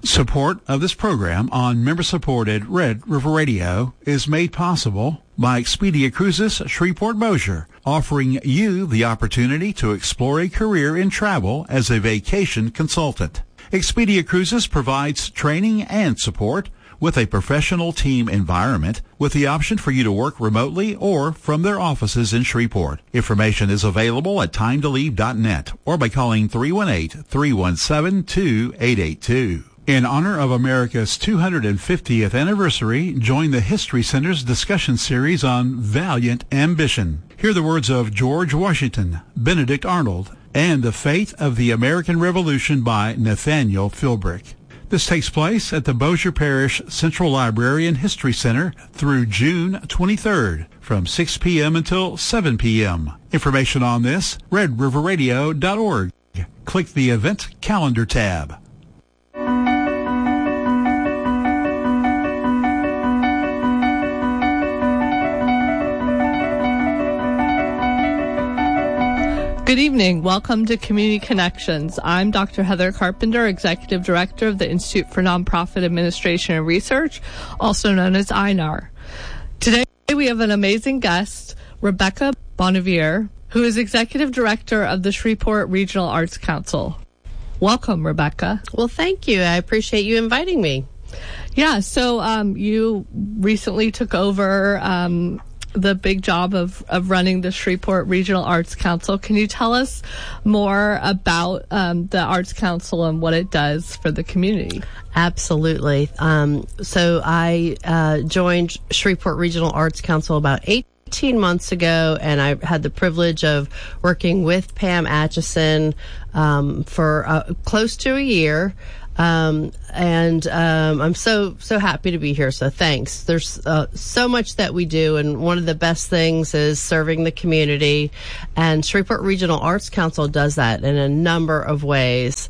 Support of this program on member-supported Red River Radio is made possible by Expedia Cruises Shreveport Bossier, offering you the opportunity to explore a career in travel as a vacation consultant. Expedia Cruises provides training and support with a professional team environment with the option for you to work remotely or from their offices in Shreveport. Information is available at timetolive.net or by calling 318-317-2882. In honor of America's 250th anniversary, join the History Center's discussion series on Valiant Ambition. Hear the words of George Washington, Benedict Arnold, and the Fate of the American Revolution by Nathaniel Philbrick. This takes place at the Bossier Parish Central Library and History Center through June 23rd from 6 p.m. until 7 p.m. Information on this, redriverradio.org. Click the Event Calendar tab. Good evening. Welcome to Community Connections. I'm Dr. Heather Carpenter, Executive Director of the Institute for Nonprofit Administration and Research, also known as INAR. Today we have an amazing guest, Rebecca Bonnevier, who is Executive Director of the Shreveport Regional Arts Council. Welcome, Rebecca. Well, thank you. I appreciate you inviting me. Yeah, so you recently took over the big job of running the Shreveport Regional Arts Council. Can you tell us more about the Arts Council and what it does for the community? Absolutely. So I joined Shreveport Regional Arts Council about 18 months ago, and I had the privilege of working with Pam Atchison for close to a year. I'm so happy to be here. So thanks. There's so much that we do, and one of the best things is serving the community. And Shreveport Regional Arts Council does that in a number of ways.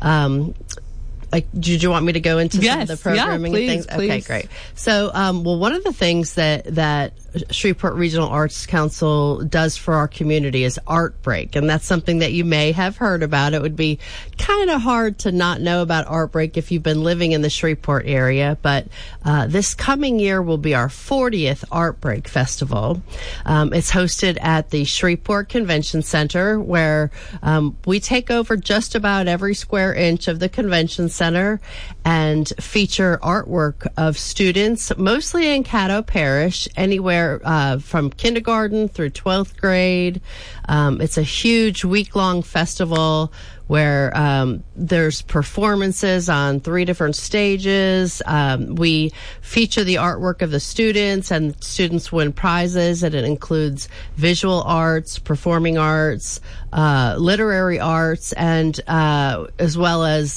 Did you want me to go into some of the programming and things? Please. Okay, great. So, one of the things that Shreveport Regional Arts Council does for our community is Art Break, and that's something that you may have heard about. It would be kind of hard to not know about Art Break if you've been living in the Shreveport area, but this coming year will be our 40th Art Break Festival. It's hosted at the Shreveport Convention Center, where we take over just about every square inch of the convention center and feature artwork of students, mostly in Caddo Parish, anywhere from kindergarten through 12th grade. It's a huge week-long festival where there's performances on 3 different stages. We feature the artwork of the students, and students win prizes, and it includes visual arts, performing arts, literary arts, and as well as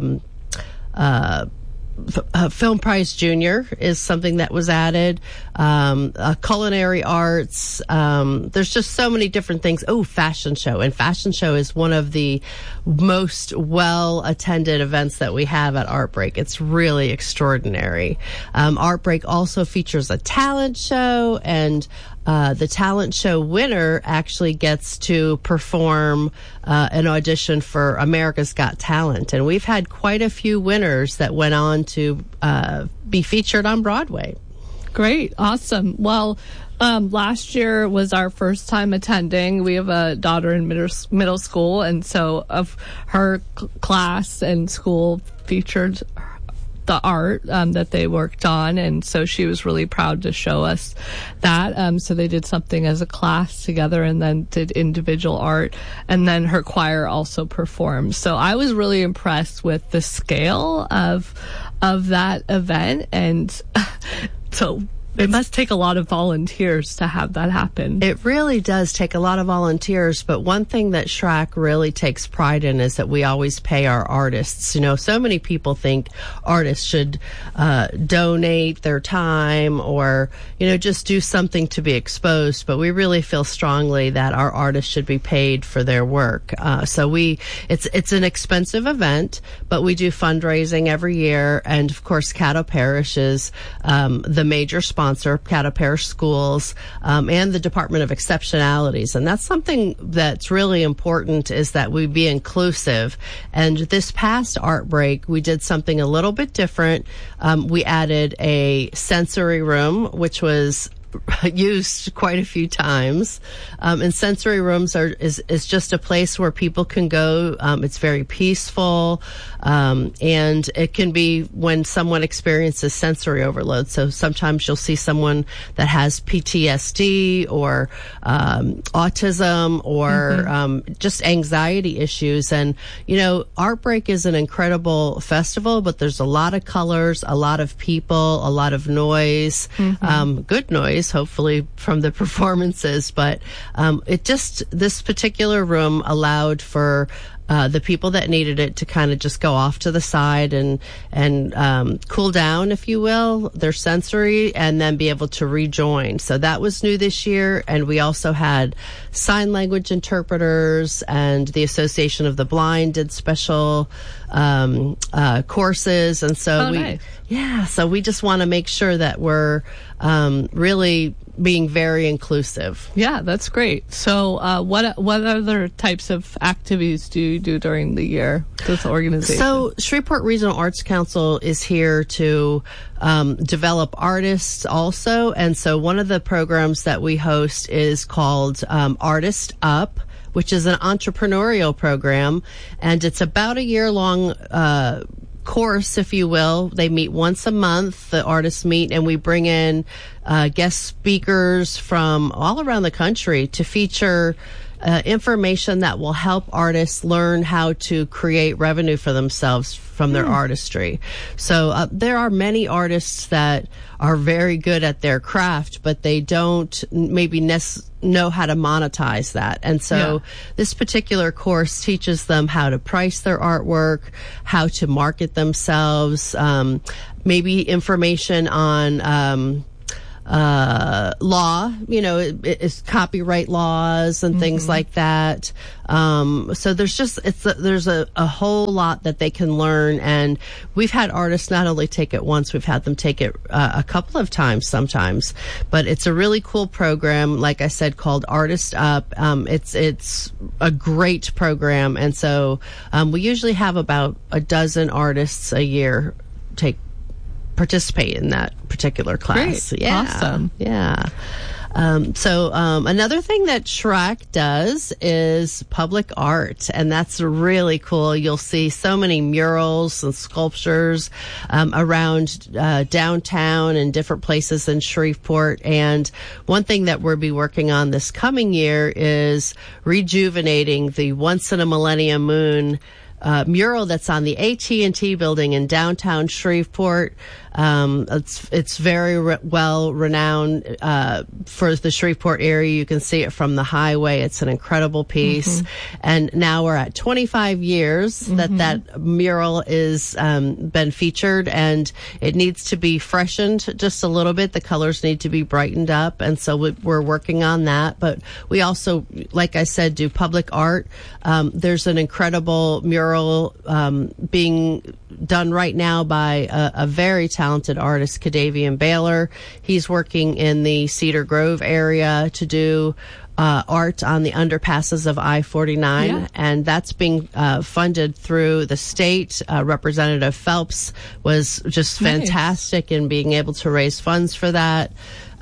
Film Prize Junior is something that was added. Culinary arts. There's just so many different things. Oh, fashion show. And fashion show is one of the most well-attended events that we have at Art Break. It's really extraordinary. Art Break also features a talent show, and the talent show winner actually gets to perform an audition for America's Got Talent. And we've had quite a few winners that went on to be featured on Broadway. Great. Awesome. Well, last year was our first time attending. We have a daughter in middle school, and so of her class and school featured the art that they worked on, and so she was really proud to show us that. So they did something as a class together and then did individual art, and then her choir also performed. So I was really impressed with the scale of that event, and so it must take a lot of volunteers to have that happen. It really does take a lot of volunteers, but one thing that SHRAC really takes pride in is that we always pay our artists. You know, so many people think artists should donate their time or, you know, just do something to be exposed, but we really feel strongly that our artists should be paid for their work. So it's an expensive event, but we do fundraising every year, and of course Caddo Parish is the major sponsor sponsor, Caddo Parish Schools, and the Department of Exceptionalities. And that's something that's really important, is that we be inclusive. And this past art break, we did something a little bit different. We added a sensory room, which was used quite a few times. And sensory rooms is just a place where people can go. It's very peaceful. And it can be when someone experiences sensory overload. So sometimes you'll see someone that has PTSD or autism or just anxiety issues. And, Art Break is an incredible festival, but there's a lot of colors, a lot of people, a lot of noise, good noise, hopefully from the performances. But this particular room allowed for the people that needed it to kind of just go off to the side and cool down, if you will, their sensory, and then be able to rejoin. So that was new this year. And we also had sign language interpreters, and the Association of the Blind did special courses. And so nice. So we just want to make sure that we're really being very inclusive. Yeah, that's great. So what other types of activities do you do during the year, this organization? So Shreveport Regional Arts Council is here to develop artists also. And so one of the programs that we host is called Artist Up, which is an entrepreneurial program. And it's about a year-long course, if you will. They meet once a month, the artists meet, and we bring in guest speakers from all around the country to feature information that will help artists learn how to create revenue for themselves from their artistry. So there are many artists that are very good at their craft, but they don't maybe know how to monetize that. And so this particular course teaches them how to price their artwork, how to market themselves, maybe information on law, it's copyright laws and things like that. So there's a whole lot that they can learn. And we've had artists not only take it once, we've had them take it a couple of times sometimes. But it's a really cool program, like I said, called Artist Up. It's a great program. And so we usually have about a dozen artists a year participate in that particular class. Great. Yeah. Awesome. Yeah. So another thing that SHRAC does is public art, and that's really cool. You'll see so many murals and sculptures around downtown and different places in Shreveport. And one thing that we'll be working on this coming year is rejuvenating the Once in a Millennium Moon mural that's on the AT&T building in downtown Shreveport. It's very well renowned for the Shreveport area. You can see it from the highway. It's an incredible piece. And now we're at 25 years that mural is been featured, and it needs to be freshened just a little bit. The colors need to be brightened up, and so we're working on that. But we also, like I said, do public art. There's an incredible mural being done right now by a very talented artist, Cadavian Baylor. He's working in the Cedar Grove area to do art on the underpasses of I-49, and that's being funded through the state. Representative Phelps was just fantastic in being able to raise funds for that.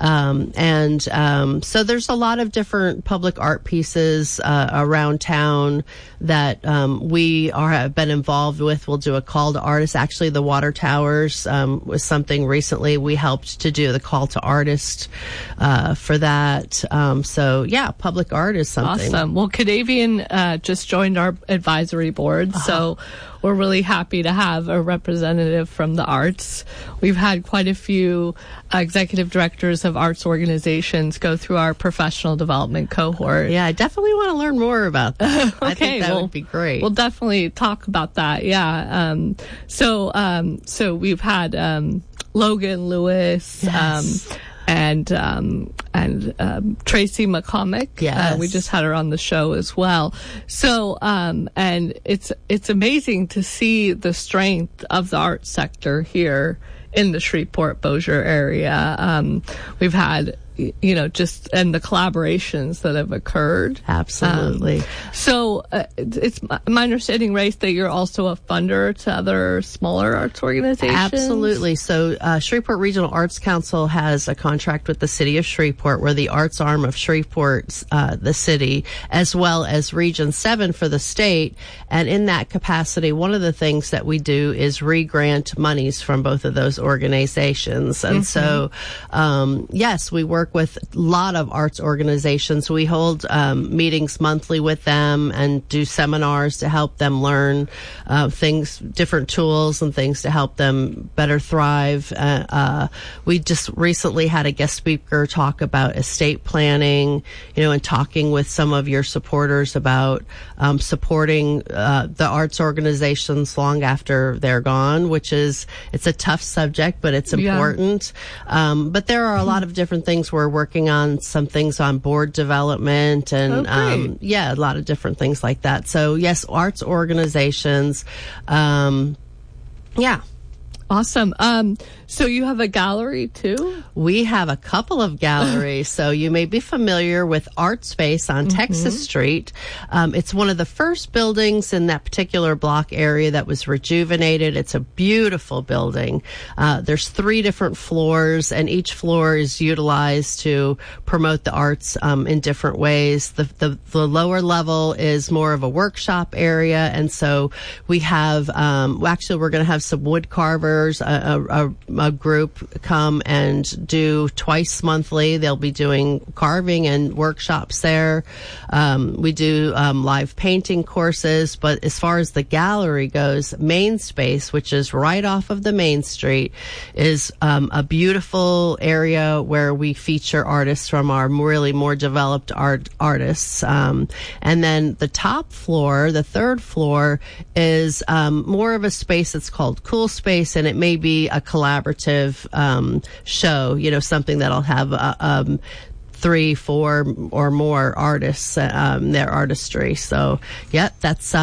So there's a lot of different public art pieces around town that we have been involved with. We'll do a call to artists. Actually, the Water Towers was something recently we helped to do, the call to artists for that. So yeah, public art is something. Awesome. Well, Cadavian just joined our advisory board, so we're really happy to have a representative from the arts. We've had quite a few executive directors of arts organizations go through our professional development cohort. Yeah, I definitely want to learn more about that. Okay, I think that would be great. We'll definitely talk about that. Yeah. So we've had Logan Lewis. And Tracy McCormick. Yes. We just had her on the show as well. So, and it's amazing to see the strength of the art sector here in the Shreveport Bossier area. We've had, just and the collaborations that have occurred. Absolutely. So it's my understanding, Race, that you're also a funder to other smaller arts organizations. Absolutely. So Shreveport Regional Arts Council has a contract with the city of Shreveport. We're the arts arm of Shreveport, the city, as well as Region 7 for the state. And in that capacity, one of the things that we do is re-grant monies from both of those organizations. And so, yes, we work with a lot of arts organizations. We hold meetings monthly with them and do seminars to help them learn things, different tools and things to help them better thrive. We just recently had a guest speaker talk about estate planning, and talking with some of your supporters about supporting the arts organizations long after they're gone, it's a tough subject, but it's important. But there are a lot of different things we're working on, some things on board development and, a lot of different things like that. So yes, arts organizations. Awesome. So you have a gallery too? We have a couple of galleries. So you may be familiar with Art Space on Texas Street. It's one of the first buildings in that particular block area that was rejuvenated. It's a beautiful building. There's 3 different floors, and each floor is utilized to promote the arts in different ways. The lower level is more of a workshop area, and so we have actually we're going to have some wood carvers, a group come and do twice monthly. They'll be doing carving and workshops there. We do live painting courses, but as far as the gallery goes, Main Space, which is right off of the main street, is a beautiful area where we feature artists from our really more developed artists. And then the top floor, the 3rd floor, is more of a space that's called Cool Space, and it may be a collaborative show, something that'll have 3, 4 or more artists, their artistry. So, that's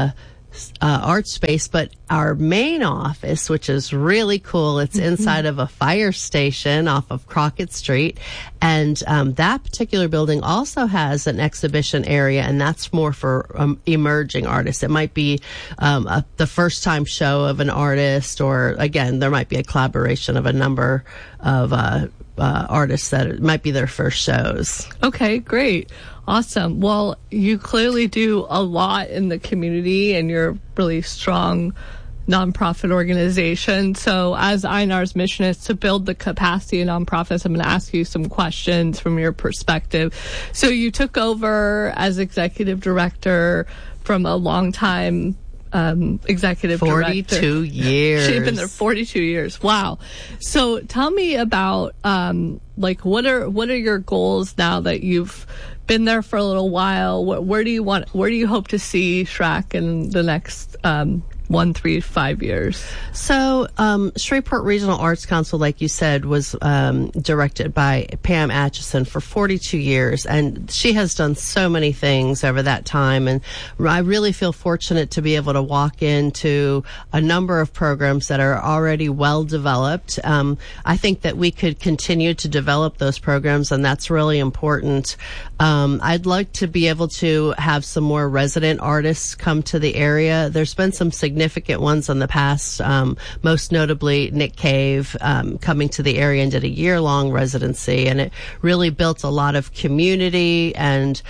Art Space. But our main office, which is really cool, it's inside of a fire station off of Crockett Street. And that particular building also has an exhibition area, and that's more for emerging artists. It might be the first time show of an artist, or again, there might be a collaboration of a number of artists that it might be their first shows. Okay, great. Awesome. Well, you clearly do a lot in the community, and you're a really strong nonprofit organization. So as INAR's mission is to build the capacity of nonprofits, I'm going to ask you some questions from your perspective. So you took over as executive director from a longtime executive 42 director. 42 years. She's been there 42 years. Wow. So tell me about what are your goals now that you've been there for a little while? Where do you hope to see SRAC in the next 1, 3, 5 years? So Shreveport Regional Arts Council, like you said, was directed by Pam Atchison for 42 years, and she has done so many things over that time, and I really feel fortunate to be able to walk into a number of programs that are already well developed. I think that we could continue to develop those programs, and that's really important. I'd like to be able to have some more resident artists come to the area. There's been some significant ones in the past, most notably Nick Cave coming to the area and did a year-long residency, and it really built a lot of community, and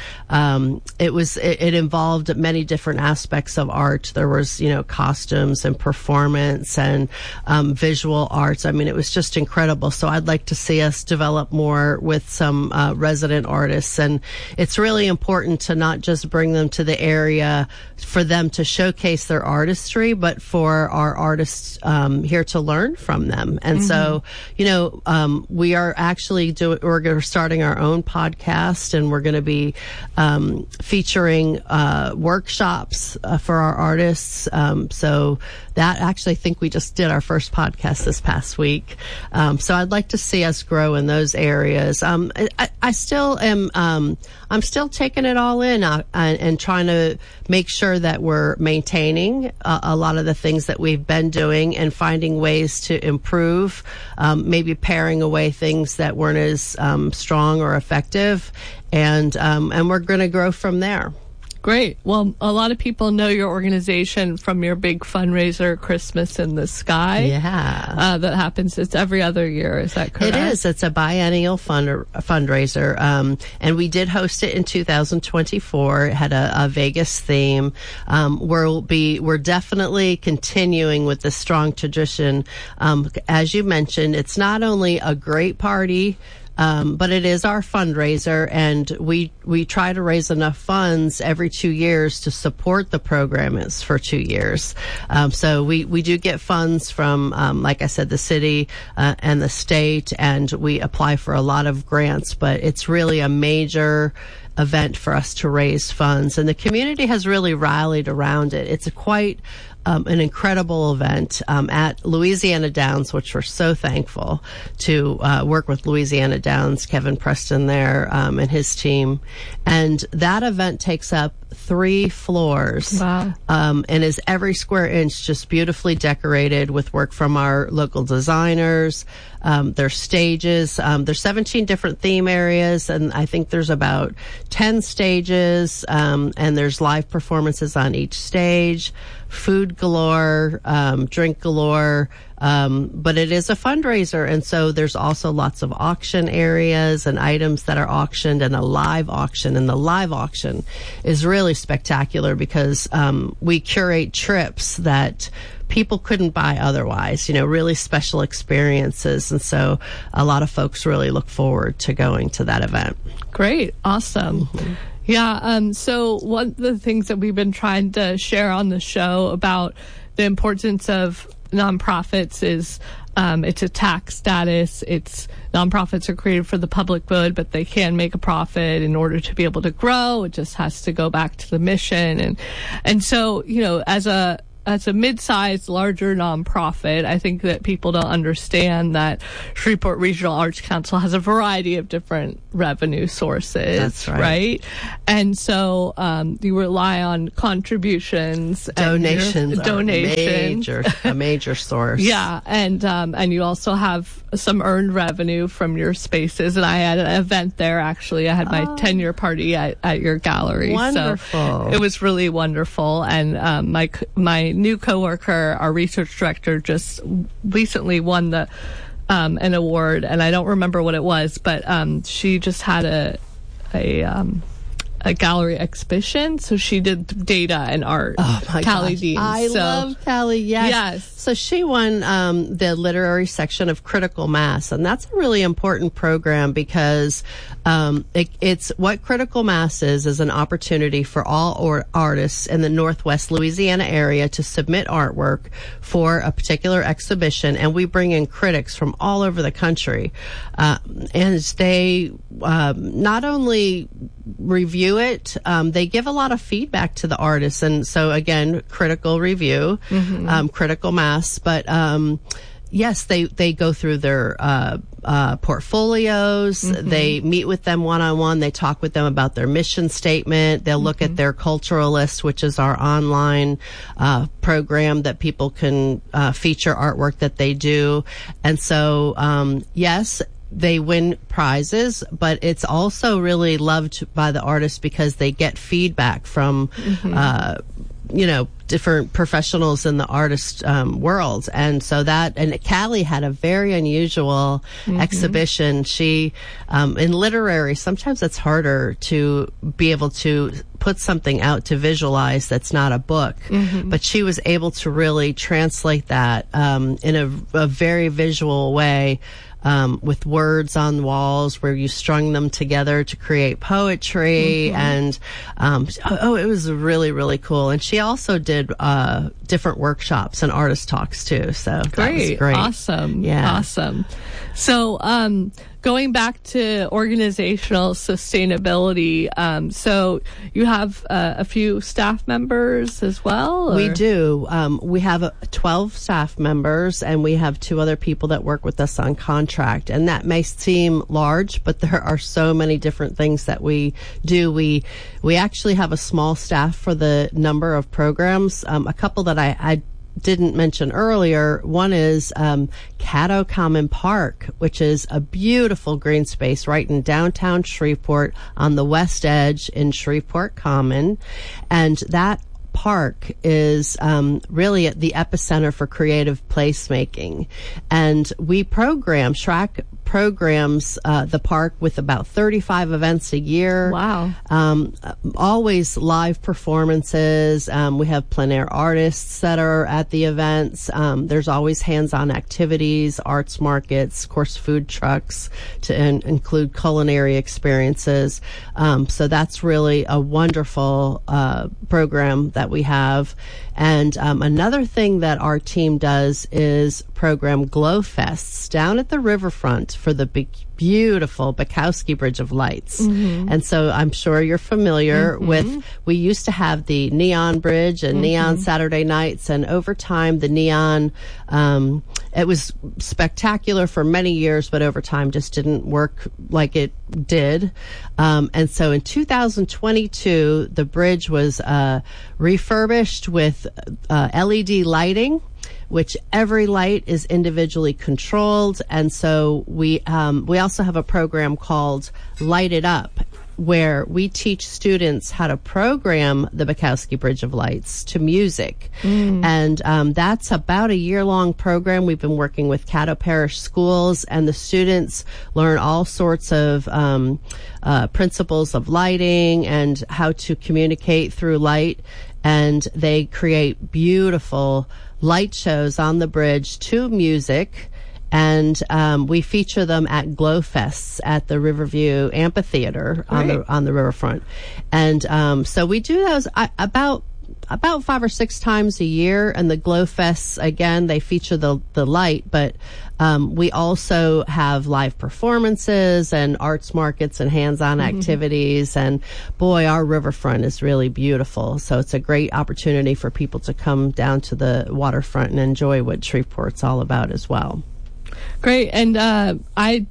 it involved many different aspects of art. There was, costumes and performance and visual arts. I mean, it was just incredible. So I'd like to see us develop more with some resident artists, and it's really important to not just bring them to the area for them to showcase their artistry, but for our artists here to learn from them. And so, we are actually we're starting our own podcast, and we're going to be featuring workshops for our artists. So that actually, I think we just did our first podcast this past week. So I'd like to see us grow in those areas. I still am, I'm still taking it all in and trying to make sure that we're maintaining a lot of the things that we've been doing and finding ways to improve, maybe paring away things that weren't as strong or effective, and we're going to grow from there. Great. Well, a lot of people know your organization from your big fundraiser, Christmas in the Sky. Yeah. That happens. It's every other year. Is that correct? It is. It's a biennial fundraiser. And we did host it in 2024. It had a Vegas theme. We're definitely continuing with the strong tradition. As you mentioned, it's not only a great party, but it is our fundraiser, and we try to raise enough funds every 2 years to support the program for 2 years. So we do get funds from, like I said, the city and the state, and we apply for a lot of grants, but it's really a major event for us to raise funds, and the community has really rallied around it. It's quite an incredible event at Louisiana Downs, which we're so thankful to work with Louisiana Downs, Kevin Preston there, and his team. And that event takes up 3 floors. Wow. And is every square inch just beautifully decorated with work from our local designers. There's stages. There's 17 different theme areas, and I think there's about 10 stages, and there's live performances on each stage, food galore, drink galore. But it is a fundraiser, and so there's also lots of auction areas and items that are auctioned, and a live auction. And the live auction is really spectacular because we curate trips that people couldn't buy otherwise, really special experiences. And so a lot of folks really look forward to going to that event. Great. Awesome. Mm-hmm. Yeah. So one of the things that we've been trying to share on the show about the importance of nonprofits is it's a tax status. Nonprofits are created for the public good, but they can make a profit in order to be able to grow. It just has to go back to the mission. And so, as a mid-sized, larger nonprofit, I think that people don't understand that Shreveport Regional Arts Council has a variety of different revenue sources. That's right. And so you rely on contributions, donations, donations, a major source. Yeah, and you also have some earned revenue from your spaces. And I had an event there. Actually, I had my 10-year party at your gallery. Wonderful. So it was really wonderful. And my new coworker, our research director, just recently won an award, and I don't remember what it was, but she just had a gallery exhibition, so she did data and art. Oh my Callie gosh. Dean. I love Callie. Yes. So she won the literary section of Critical Mass, and that's a really important program because it's what Critical Mass is an opportunity for all artists in the Northwest Louisiana area to submit artwork for a particular exhibition, and we bring in critics from all over the country, and they not only review it, they give a lot of feedback to the artists, and so again, critical review, Critical Mass. But yes, they go through their portfolios. They meet with them one-on-one. They talk with them about their mission statement. They'll look at their cultural list, which is our online program that people can feature artwork that they do. And so, yes, they win prizes, but it's also really loved by the artists because they get feedback from different professionals in the artist world. And so and Callie had a very unusual exhibition. She, in literary, sometimes it's harder to be able to put something out to visualize that's not a book. But she was able to really translate that in a very visual way. With words on walls where you strung them together to create poetry. And it was really, really cool. And she also did different workshops and artist talks too. So that was great. Awesome. Yeah. Awesome. So going back to organizational sustainability, so you have a few staff members as well? We do. We have 12 staff members, and we have 2 other people that work with us on contract. And that may seem large, but there are so many different things that we do. We actually have a small staff for the number of programs. A couple that I didn't mention earlier. One is Caddo Common Park, which is a beautiful green space right in downtown Shreveport on the west edge in Shreveport Common. And that park is really at the epicenter for creative placemaking. And we SHRAC programs the park with about 35 events a year. Wow. Always live performances. We have plein air artists that are at the events. There's always hands-on activities, arts markets, of course, food trucks to include culinary experiences. So that's really a wonderful program that we have. And another thing that our team does is program Glow Fests down at the riverfront for the beautiful Bukowski Bridge of Lights. Mm-hmm. And so I'm sure you're familiar with, we used to have the Neon Bridge and Neon Saturday nights, and over time the neon, it was spectacular for many years, but over time just didn't work like it did. And so in 2022, the bridge was refurbished with LED lighting, which every light is individually controlled. And so we also have a program called Light It Up, where we teach students how to program the Bukowski Bridge of Lights to music. And that's about a year-long program. We've been working with Caddo Parish schools, and the students learn all sorts of principles of lighting and how to communicate through light. And they create beautiful light shows on the bridge to music. And we feature them at Glow Fests at the Riverview Amphitheater on the riverfront. And so we do those about 5 or 6 times a year. And the Glow Fests, again, they feature the light, but we also have live performances and arts markets and hands-on activities. And boy, our riverfront is really beautiful. So it's a great opportunity for people to come down to the waterfront and enjoy what Shreveport's all about as well. Great. And I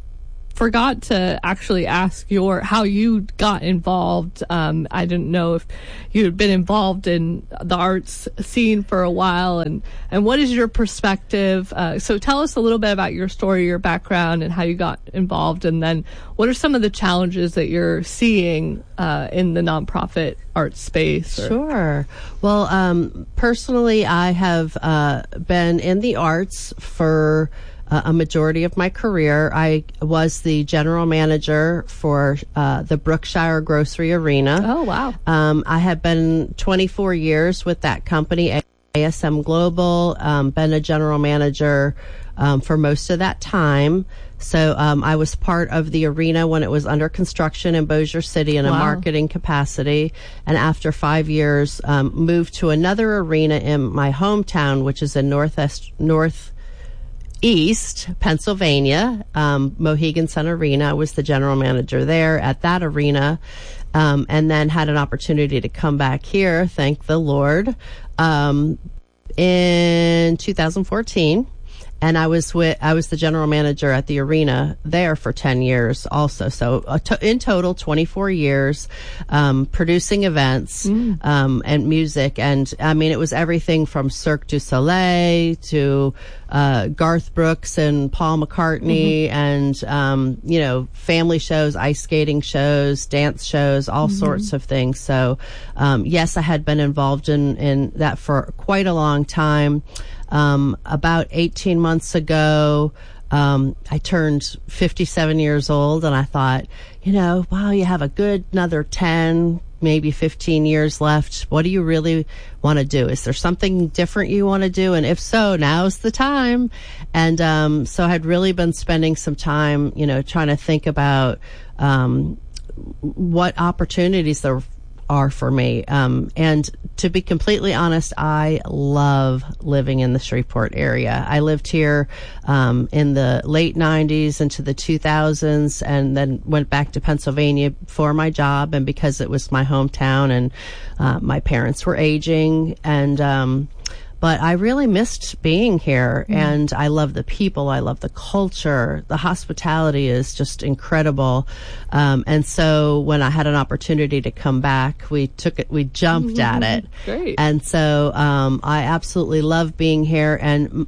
forgot to actually ask how you got involved. I didn't know if you had been involved in the arts scene for a while, and what is your perspective? So tell us a little bit about your story, your background, and how you got involved, and then what are some of the challenges that you're seeing in the nonprofit arts space? Sure. Well, personally, I have been in the arts for a majority of my career. I was the general manager for the Brookshire Grocery Arena. Oh, wow. I have been 24 years with that company, ASM Global, been a general manager for most of that time. So I was part of the arena when it was under construction in Bossier City in a marketing capacity. And after 5 years, moved to another arena in my hometown, which is in Northeast Pennsylvania, Mohegan Sun Arena. I was the general manager there at that arena, and then had an opportunity to come back here, thank the Lord, in 2014. And I was the general manager at the arena there for 10 years also. So in total, 24 years, producing events, and music. And I mean, it was everything from Cirque du Soleil to, Garth Brooks and Paul McCartney and, family shows, ice skating shows, dance shows, all sorts of things. So, yes, I had been involved in that for quite a long time. About 18 months ago, I turned 57 years old, and I thought, wow, you have a good another 10, maybe 15 years left. What do you really want to do? Is there something different you want to do? And if so, now's the time. And so I had really been spending some time, trying to think about what opportunities there are for me. And to be completely honest, I love living in the Shreveport area. I lived here in the late 90s into the 2000s, and then went back to Pennsylvania for my job and because it was my hometown, and my parents were aging, and but I really missed being here, and I love the people. I love the culture. The hospitality is just incredible. And so when I had an opportunity to come back, we jumped at it. Great. And so I absolutely love being here. And,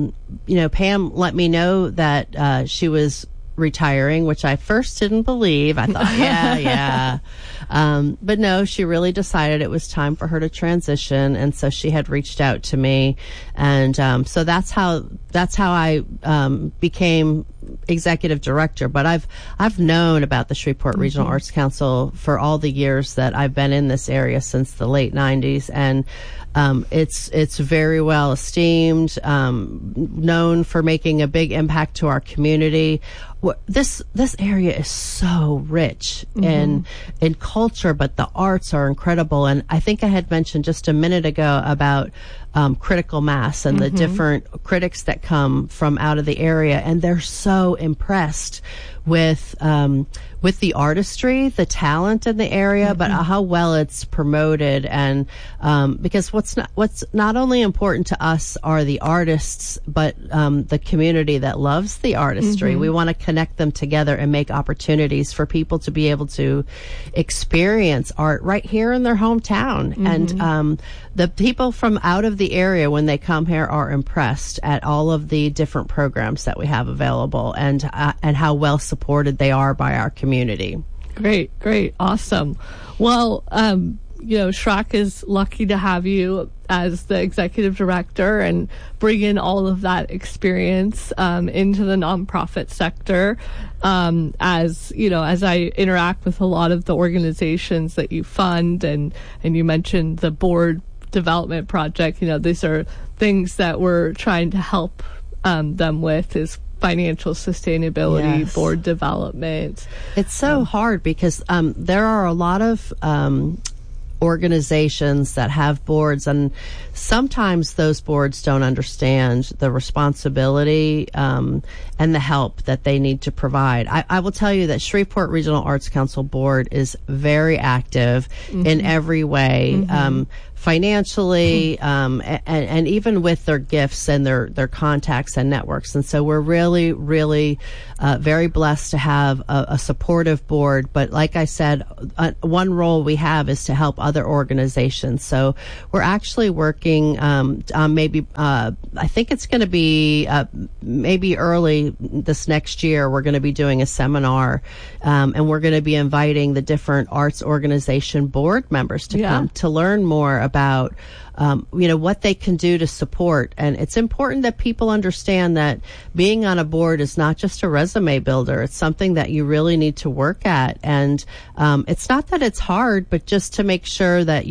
Pam let me know that she was retiring, which I first didn't believe. I thought, yeah. But no, she really decided it was time for her to transition, and so she had reached out to me, and so that's how I became executive director. But I've known about the Shreveport Regional Arts Council for all the years that I've been in this area, since the late 90s, and it's very well esteemed, known for making a big impact to our community. This area is so rich in culture, but the arts are incredible. And I think I had mentioned just a minute ago about critical mass and the different critics that come from out of the area, and they're so impressed with the artistry, the talent in the area, but how well it's promoted. And because what's not only important to us are the artists, but the community that loves the artistry. We want to connect them together and make opportunities for people to be able to experience art right here in their hometown. And the people from out of the area, when they come here, are impressed at all of the different programs that we have available, and how well supported they are by our community. Great, awesome. Well, SHRAC is lucky to have you as the executive director and bring in all of that experience into the nonprofit sector. As I interact with a lot of the organizations that you fund, and you mentioned the board development project, these are things that we're trying to help them with, is financial sustainability, board development. It's so hard because there are a lot of organizations that have boards, and sometimes those boards don't understand the responsibility and the help that they need to provide. I will tell you that Shreveport Regional Arts Council board is very active in every way, financially, and even with their gifts and their contacts and networks. And so we're really, really very blessed to have a supportive board. But like I said, one role we have is to help other organizations. So we're actually working on maybe, I think it's going to be maybe early this next year, we're going to be doing a seminar, and we're going to be inviting the different arts organization board members to come to learn more about what they can do to support. And it's important that people understand that being on a board is not just a resume builder. It's something that you really need to work at. And it's not that it's hard, but just to make sure that